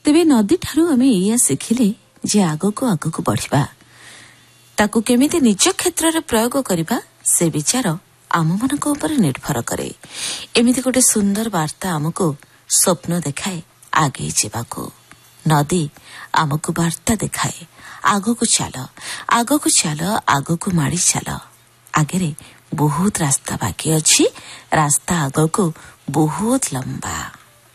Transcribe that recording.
ତେବେ ନଦୀଠାରୁ ଆମେ ଏଇଆ ଶିଖିଲେ ଯେ ଆଗକୁ ଆଗକୁ ବଢ଼ିବା, ତାକୁ କେମିତି ନିଜ କ୍ଷେତ୍ରରେ ପ୍ରୟୋଗ କରିବା ସେ ବିଚାର ଆମମାନଙ୍କ ଉପରେ ନିର୍ଭର କରେ। ଏମିତି ଗୋଟେ ସୁନ୍ଦର ବାର୍ତ୍ତା ଆମକୁ ସ୍ୱପ୍ନ ଦେଖାଏ ଆଗେଇ ଯିବାକୁ। ନଦୀ ଆମକୁ ବାର୍ତ୍ତା ଦେଖାଏ, ଆଗକୁ ଚାଲ, ଆଗକୁ ଚାଲ, ଆଗକୁ ମାଡ଼ି ଚାଲ। ଆଗରେ ବହୁତ ରାସ୍ତା ବାକି ଅଛି, ରାସ୍ତା ଆଗକୁ ବହୁତ ଲମ୍ବା।